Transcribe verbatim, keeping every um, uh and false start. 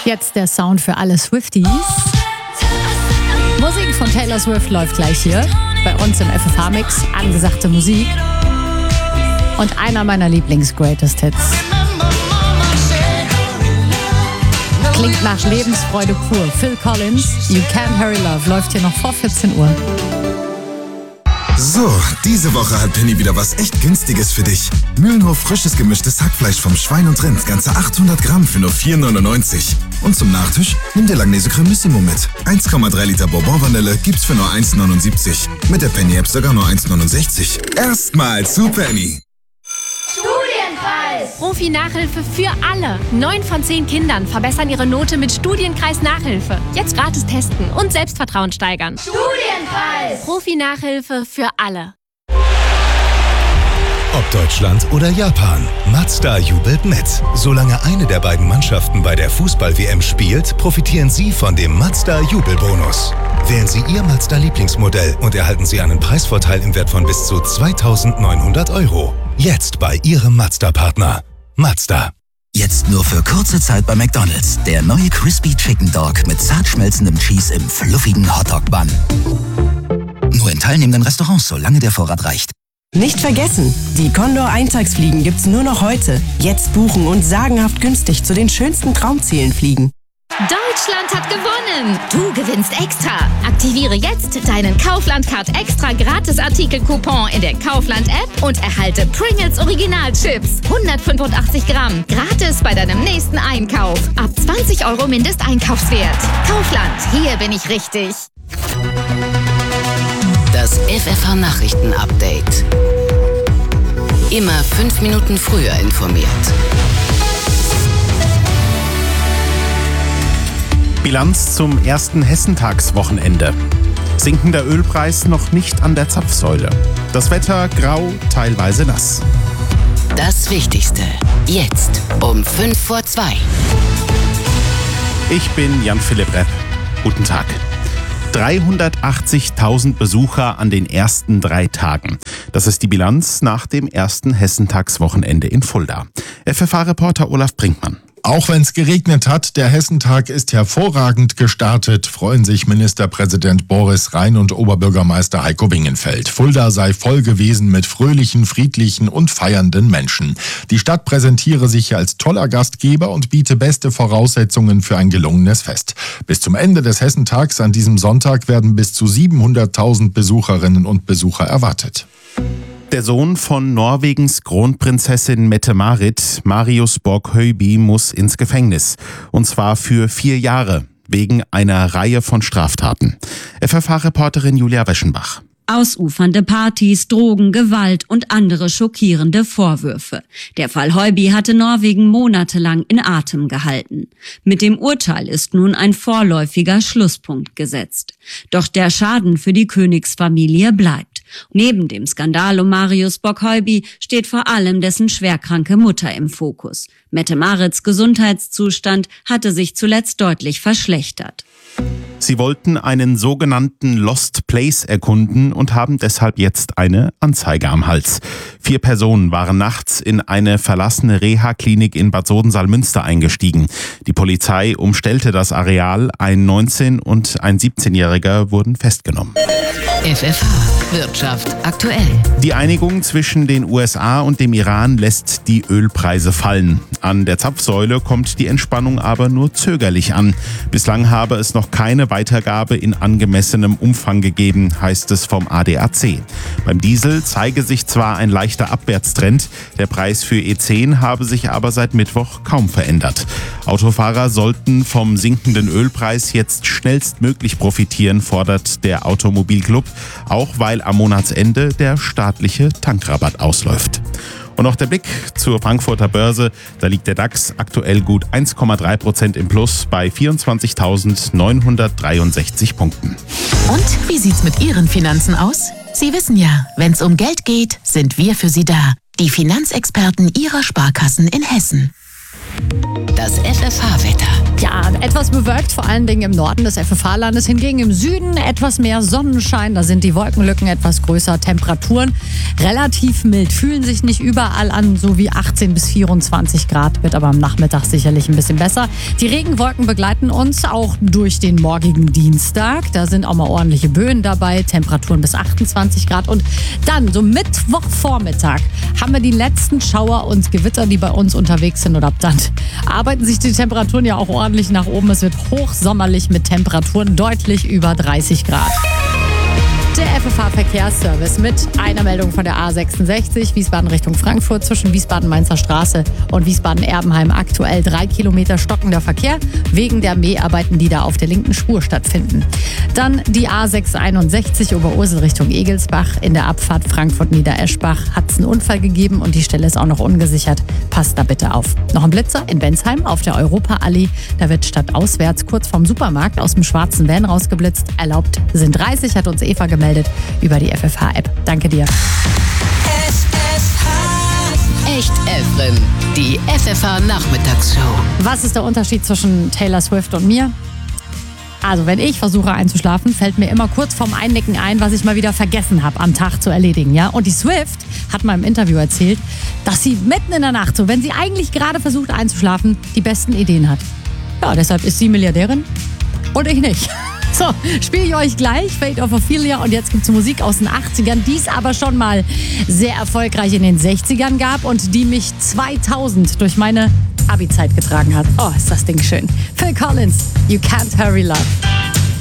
Jetzt der Sound für alle Swifties. Musik von Taylor Swift läuft gleich hier bei uns im F F H-Mix. Angesagte Musik. Und einer meiner Lieblings-Greatest-Hits. Klingt nach Lebensfreude pur. Phil Collins, You Can't Hurry Love, läuft hier noch vor vierzehn Uhr. So, diese Woche hat Penny wieder was echt Günstiges für dich. Mühlenhof frisches gemischtes Hackfleisch vom Schwein und Rind, ganze achthundert Gramm für nur vier neunundneunzig. Und zum Nachtisch nimm dir Langnese Cremissimo mit. eins Komma drei Liter Bourbon-Vanille gibt's für nur eins neunundsiebzig. Mit der Penny-App sogar nur eins neunundsechzig. Erstmal zu Penny. Studienkreis! Profi-Nachhilfe für alle. Neun von zehn Kindern verbessern ihre Note mit Studienkreis-Nachhilfe. Jetzt gratis testen und Selbstvertrauen steigern. Studienkreis! Profi-Nachhilfe für alle. Ob Deutschland oder Japan, Mazda jubelt mit. Solange eine der beiden Mannschaften bei der Fußball-W M spielt, profitieren Sie von dem Mazda Jubelbonus. Wählen Sie Ihr Mazda-Lieblingsmodell und erhalten Sie einen Preisvorteil im Wert von bis zu zweitausendneunhundert Euro. Jetzt bei Ihrem Mazda-Partner. Mazda. Jetzt nur für kurze Zeit bei McDonald's. Der neue Crispy Chicken Dog mit zart schmelzendem Cheese im fluffigen Hotdog-Bun. Nur in teilnehmenden Restaurants, solange der Vorrat reicht. Nicht vergessen, die Condor-Eintagsfliegen gibt's nur noch heute. Jetzt buchen und sagenhaft günstig zu den schönsten Traumzielen fliegen. Deutschland hat gewonnen! Du gewinnst extra! Aktiviere jetzt deinen Kaufland-Card extra Gratis-Artikel-Coupon in der Kaufland-App und erhalte Pringles Original-Chips. hundertfünfundachtzig Gramm. Gratis bei deinem nächsten Einkauf. Ab zwanzig Euro Mindesteinkaufswert. Kaufland, hier bin ich richtig. Das F F H-Nachrichten-Update. Immer fünf Minuten früher informiert. Bilanz zum ersten Hessentagswochenende. Sinkender Ölpreis noch nicht an der Zapfsäule. Das Wetter grau, teilweise nass. Das Wichtigste. Jetzt um fünf vor zwei. Ich bin Jan-Philipp Repp. Guten Tag. dreihundertachtzigtausend Besucher an den ersten drei Tagen. Das ist die Bilanz nach dem ersten Hessentagswochenende in Fulda. F F H-Reporter Olaf Brinkmann. Auch wenn es geregnet hat, der Hessentag ist hervorragend gestartet, freuen sich Ministerpräsident Boris Rhein und Oberbürgermeister Heiko Wingenfeld. Fulda sei voll gewesen mit fröhlichen, friedlichen und feiernden Menschen. Die Stadt präsentiere sich als toller Gastgeber und biete beste Voraussetzungen für ein gelungenes Fest. Bis zum Ende des Hessentags an diesem Sonntag werden bis zu siebenhunderttausend Besucherinnen und Besucher erwartet. Der Sohn von Norwegens Kronprinzessin Mette-Marit, Marius Borg-Høiby, muss ins Gefängnis. Und zwar für vier Jahre, wegen einer Reihe von Straftaten. F F H-Reporterin Julia Weschenbach. Ausufernde Partys, Drogen, Gewalt und andere schockierende Vorwürfe. Der Fall Høiby hatte Norwegen monatelang in Atem gehalten. Mit dem Urteil ist nun ein vorläufiger Schlusspunkt gesetzt. Doch der Schaden für die Königsfamilie bleibt. Neben dem Skandal um Marius Borg-Høiby steht vor allem dessen schwerkranke Mutter im Fokus. Mette-Marits Gesundheitszustand hatte sich zuletzt deutlich verschlechtert. Sie wollten einen sogenannten Lost Place erkunden und haben deshalb jetzt eine Anzeige am Hals. Vier Personen waren nachts in eine verlassene Reha-Klinik in Bad Soden-Salmünster eingestiegen. Die Polizei umstellte das Areal. Ein neunzehn- und ein siebzehnjähriger wurden festgenommen. F F H Wirtschaft aktuell. Die Einigung zwischen den U S A und dem Iran lässt die Ölpreise fallen. An der Zapfsäule kommt die Entspannung aber nur zögerlich an. Bislang habe es noch keine Weitergabe in angemessenem Umfang gegeben, heißt es vom A D A C. Beim Diesel zeige sich zwar ein leichter Abwärtstrend, der Preis für E zehn habe sich aber seit Mittwoch kaum verändert. Autofahrer sollten vom sinkenden Ölpreis jetzt schnellstmöglich profitieren, fordert der Automobilclub, auch weil am Monatsende der staatliche Tankrabatt ausläuft. Und noch der Blick zur Frankfurter Börse. Da liegt der DAX aktuell gut eins Komma drei Prozent im Plus bei vierundzwanzigtausendneunhundertdreiundsechzig Punkten. Und wie sieht's mit Ihren Finanzen aus? Sie wissen ja, wenn's um Geld geht, sind wir für Sie da. Die Finanzexperten Ihrer Sparkassen in Hessen. Das F F H-Wetter. Ja, etwas bewölkt, vor allen Dingen im Norden des F F H-Landes. Hingegen im Süden etwas mehr Sonnenschein. Da sind die Wolkenlücken etwas größer. Temperaturen relativ mild. Fühlen sich nicht überall an, so wie achtzehn bis vierundzwanzig Grad. Wird aber am Nachmittag sicherlich ein bisschen besser. Die Regenwolken begleiten uns auch durch den morgigen Dienstag. Da sind auch mal ordentliche Böen dabei. Temperaturen bis achtundzwanzig Grad. Und dann, so Mittwochvormittag, haben wir die letzten Schauer und Gewitter, die bei uns unterwegs sind. Und ab dann arbeiten sich die Temperaturen ja auch ordentlich nach oben. Es wird hochsommerlich mit Temperaturen deutlich über dreißig Grad. Der F F H-Verkehrsservice mit einer Meldung von der A sechsundsechzig, Wiesbaden Richtung Frankfurt, zwischen Wiesbaden-Mainzer Straße und Wiesbaden-Erbenheim aktuell drei Kilometer stockender Verkehr wegen der Mäharbeiten, die da auf der linken Spur stattfinden. Dann die A sechshunderteinundsechzig Oberursel Richtung Egelsbach. In der Abfahrt Frankfurt-Niedereschbach hat es einen Unfall gegeben und die Stelle ist auch noch ungesichert. Passt da bitte auf. Noch ein Blitzer in Bensheim auf der Europaallee. Da wird statt auswärts kurz vom Supermarkt aus dem schwarzen Van rausgeblitzt. Erlaubt sind dreißig, hat uns Eva gemeldet über die F F H-App. Danke dir. F F H. Echt Efren. Die F F H-Nachmittagsshow. Was ist der Unterschied zwischen Taylor Swift und mir? Also, wenn ich versuche einzuschlafen, fällt mir immer kurz vorm Einnicken ein, was ich mal wieder vergessen habe, am Tag zu erledigen. Ja? Und die Swift hat mal im Interview erzählt, dass sie mitten in der Nacht, so wenn sie eigentlich gerade versucht einzuschlafen, die besten Ideen hat. Ja, deshalb ist sie Milliardärin und ich nicht. So, spiele ich euch gleich Fate of Ophelia und jetzt gibt es Musik aus den achtzigern, die es aber schon mal sehr erfolgreich in den sechzigern gab und die mich zweitausend durch meine Abi-Zeit getragen hat. Oh, ist das Ding schön. Phil Collins, You Can't Hurry Love.